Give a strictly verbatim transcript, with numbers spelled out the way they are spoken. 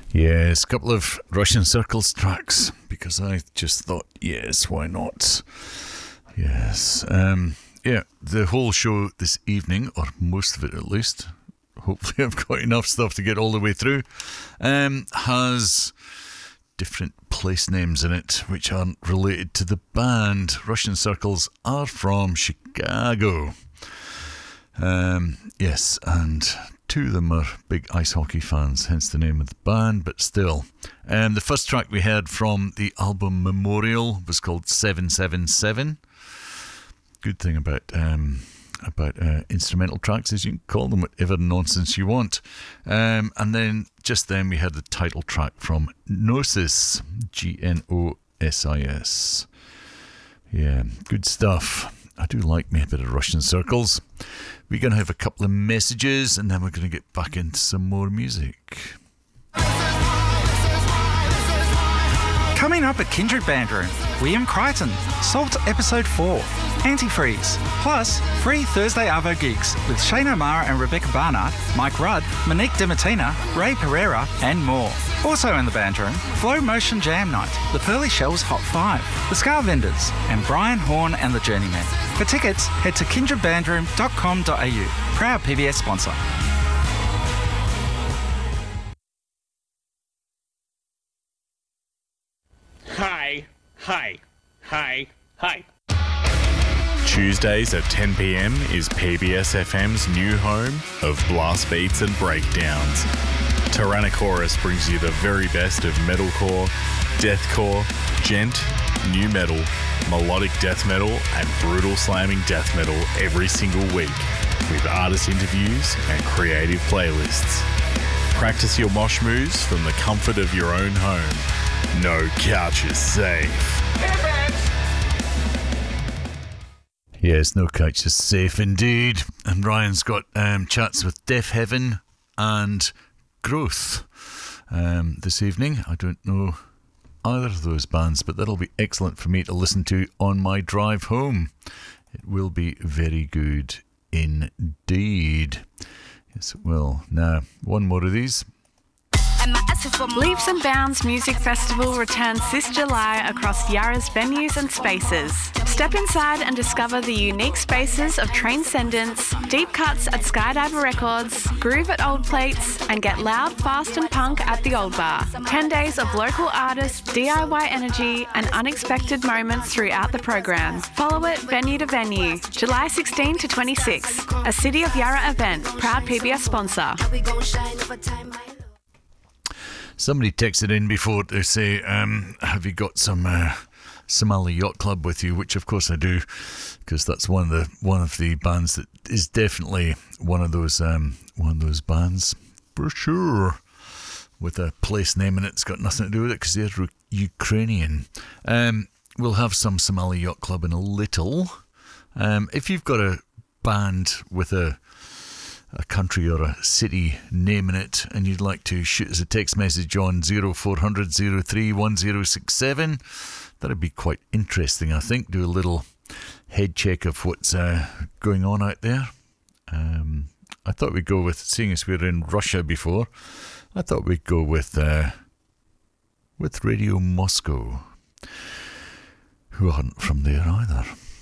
Yes, a couple of Russian Circles tracks, because I just thought, yes, why not? Yes. Um, yeah, the whole show this evening, or most of it at least, hopefully I've got enough stuff to get all the way through, um, has different place names in it which aren't related to the band. Russian Circles are from Chicago. Um, yes, and two of them are big ice hockey fans, hence the name of the band, but still. Um, the first track we heard from the album Memorial was called seven seven seven. Good thing about um, about uh, instrumental tracks is you can call them whatever nonsense you want. Um, and then just then we had the title track from Gnosis, G N O S I S. Yeah, good stuff. I do like me a bit of Russian Circles. We're going to have a couple of messages and then we're going to get back into some more music. Coming up at Kindred Band Room, William Crichton, Salt Episode four, Antifreeze, plus free Thursday Arvo gigs with Shane O'Mara and Rebecca Barnard, Mike Rudd, Monique Dimatina, Ray Pereira, and more. Also in the band room, Flow Motion Jam Night, the Pearly Shells Hot five, the Scar Vendors, and Brian Horn and the Journeymen. For tickets, head to kindred band room dot com dot a u. Proud P B S sponsor. Hi, hi, hi, hi. Tuesdays at ten p.m. is P B S F M's new home of blast beats and breakdowns. Tyrannosaurus brings you the very best of metalcore, deathcore, gent, new metal, melodic death metal and brutal slamming death metal every single week with artist interviews and creative playlists. Practice your mosh moves from the comfort of your own home. No couch is safe. Yes, no couch is safe indeed. And Ryan's got um, chats with Deaf Heaven and Growth um, this evening. I don't know either of those bands, but that'll be excellent for me to listen to on my drive home. It will be very good indeed. Yes, it will. Now, one more of these. Leaps and Bounds Music Festival returns this July across Yarra's venues and spaces. Step inside and discover the unique spaces of Transcendence, deep cuts at Skydiver Records, groove at Old Plates, and get loud, fast and punk at the Old Bar. Ten days of local artists, D I Y energy, and unexpected moments throughout the program. Follow it venue to venue. July sixteenth to twenty-sixth, a City of Yarra event. Proud P B S sponsor. Somebody texted in before to say, um, have you got some uh, Somali Yacht Club with you? Which of course I do, because that's one of the one of the bands that is definitely one of those um, one of those bands for sure. With a place name in it, it's got nothing to do with it because they're Ru- Ukrainian. Um, we'll have some Somali Yacht Club in a little. Um, if you've got a band with a a country or a city name in it and you'd like to shoot us a text message on oh four hundred, oh three, one oh six seven, that'd be quite interesting, I think. Do a little head check of what's uh, going on out there. Um, I thought we'd go with, seeing as we were in Russia before, I thought we'd go with uh, with Radio Moscow, who aren't from there either.